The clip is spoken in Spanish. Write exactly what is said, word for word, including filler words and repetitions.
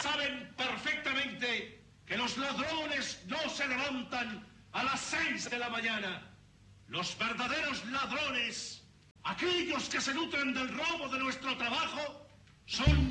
saben perfectamente que los ladrones no se levantan a las seis de la mañana. Los verdaderos ladrones, aquellos que se nutren del robo de nuestro trabajo, son